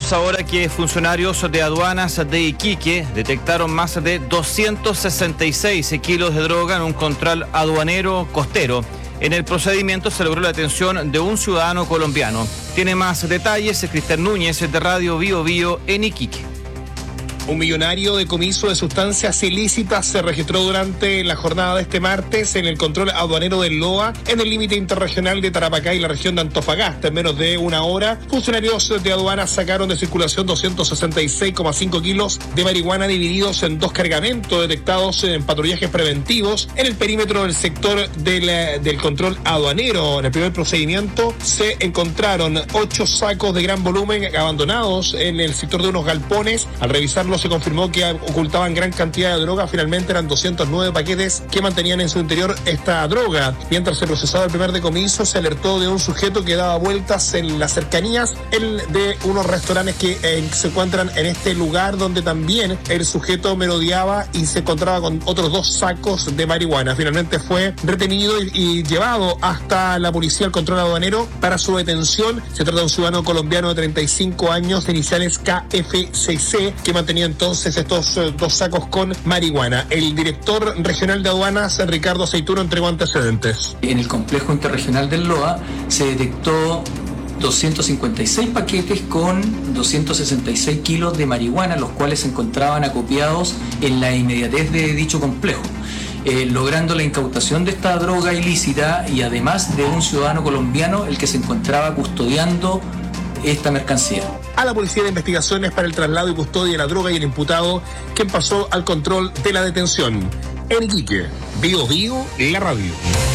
Contamos ahora que funcionarios de aduanas de Iquique detectaron más de 266 kilos de droga en un control aduanero costero. En el procedimiento se logró la detención de un ciudadano colombiano. Tiene más detalles Cristian Núñez de Radio Bio Bio en Iquique. Un millonario decomiso de sustancias ilícitas se registró durante la jornada de este martes en el control aduanero del LOA en el límite interregional de Tarapacá y la región de Antofagasta. En menos de una hora, funcionarios de aduanas sacaron de circulación 266,5 kilos de marihuana divididos en 2 cargamentos detectados en patrullajes preventivos en el perímetro del sector del control aduanero. En el primer procedimiento se encontraron 8 sacos de gran volumen abandonados en el sector de unos galpones. Al revisarlos se confirmó que ocultaban gran cantidad de droga. Finalmente eran 209 paquetes que mantenían en su interior esta droga. Mientras se procesaba el primer decomiso, se alertó de un sujeto que daba vueltas en las cercanías de unos restaurantes que se encuentran en este lugar, donde también el sujeto merodeaba y se encontraba con otros 2 sacos de marihuana. Finalmente fue retenido y llevado hasta la policía del control aduanero para su detención. Se trata de un ciudadano colombiano de 35 años de iniciales KFCC que mantenía entonces estos 2 sacos con marihuana. El director regional de aduanas, Ricardo Aceituno, entregó antecedentes. En el complejo interregional del LOA se detectó 256 paquetes con 266 kilos de marihuana, los cuales se encontraban acopiados en la inmediatez de dicho complejo, logrando la incautación de esta droga ilícita y además de un ciudadano colombiano el que se encontraba custodiando esta mercancía. A la Policía de Investigaciones para el traslado y custodia de la droga y el imputado, quien pasó al control de la detención. En Iquique, Bio Bio, la radio.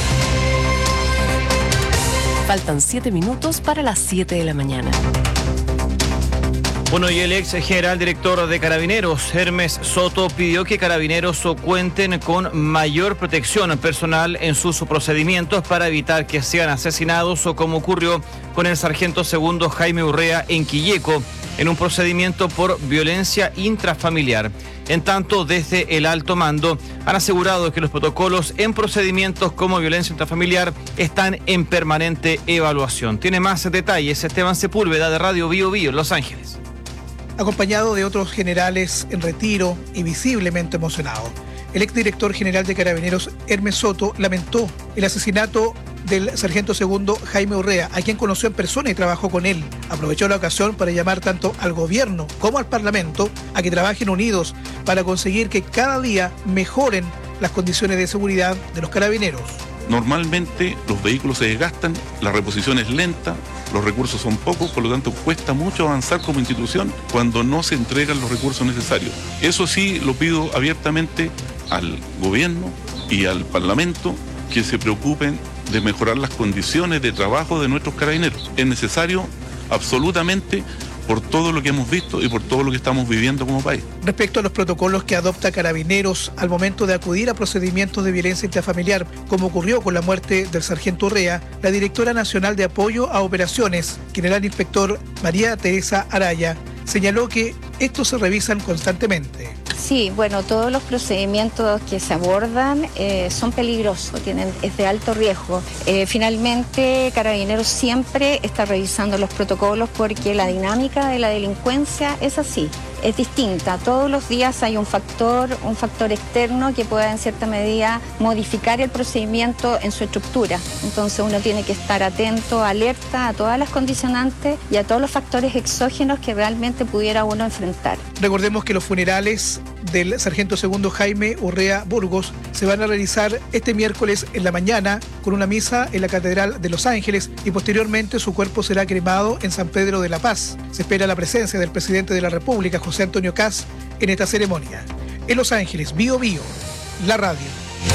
Faltan 7 minutos para las 7 de la mañana. Bueno, y el ex general director de Carabineros, Hermes Soto, pidió que Carabineros cuenten con mayor protección personal en sus procedimientos para evitar que sean asesinados, o como ocurrió con el sargento segundo Jaime Urrea en Quilleco, en un procedimiento por violencia intrafamiliar. En tanto, desde el alto mando han asegurado que los protocolos en procedimientos como violencia intrafamiliar están en permanente evaluación. Tiene más detalles Esteban Sepúlveda de Radio Bio Bio en Los Ángeles. Acompañado de otros generales en retiro y visiblemente emocionado, el exdirector general de Carabineros, Hermes Soto, lamentó el asesinato del sargento segundo Jaime Urrea, a quien conoció en persona y trabajó con él. Aprovechó la ocasión para llamar tanto al gobierno como al Parlamento a que trabajen unidos para conseguir que cada día mejoren las condiciones de seguridad de los carabineros. Normalmente los vehículos se desgastan, la reposición es lenta, los recursos son pocos, por lo tanto cuesta mucho avanzar como institución cuando no se entregan los recursos necesarios. Eso sí lo pido abiertamente al gobierno y al Parlamento, que se preocupen de mejorar las condiciones de trabajo de nuestros carabineros. Es necesario absolutamente, por todo lo que hemos visto y por todo lo que estamos viviendo como país. Respecto a los protocolos que adopta Carabineros al momento de acudir a procedimientos de violencia intrafamiliar, como ocurrió con la muerte del sargento Urrea, la directora nacional de apoyo a operaciones, general inspector María Teresa Araya, señaló que estos se revisan constantemente. Sí, bueno, todos los procedimientos que se abordan son peligrosos, es de alto riesgo. Finalmente, Carabineros siempre está revisando los protocolos porque la dinámica de la delincuencia es así, es distinta. Todos los días hay un factor externo que pueda en cierta medida modificar el procedimiento en su estructura. Entonces uno tiene que estar atento, alerta a todas las condicionantes y a todos los factores exógenos que realmente pudiera uno enfrentar. Recordemos que los funerales del sargento segundo Jaime Urrea Burgos se van a realizar este miércoles en la mañana con una misa en la Catedral de Los Ángeles y posteriormente su cuerpo será cremado en San Pedro de la Paz. Se espera la presencia del presidente de la República, José Antonio Kast, en esta ceremonia. En Los Ángeles, Bio Bio, la radio.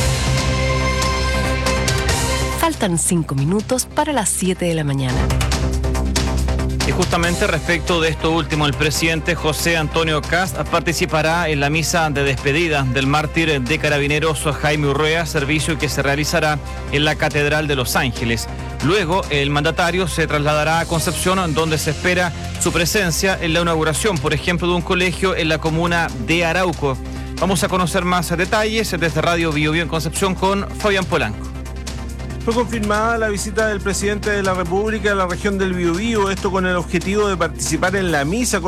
Faltan 5 minutos para las 7 de la mañana. Y justamente respecto de esto último, el presidente José Antonio Kast participará en la misa de despedida del mártir de Carabineros Jaime Urrea, servicio que se realizará en la Catedral de Los Ángeles. Luego, el mandatario se trasladará a Concepción, donde se espera su presencia en la inauguración, por ejemplo, de un colegio en la comuna de Arauco. Vamos a conocer más detalles desde Radio Bio Bio en Concepción con Fabián Polanco. Fue confirmada la visita del presidente de la República a la región del Biobío, esto con el objetivo de participar en la misa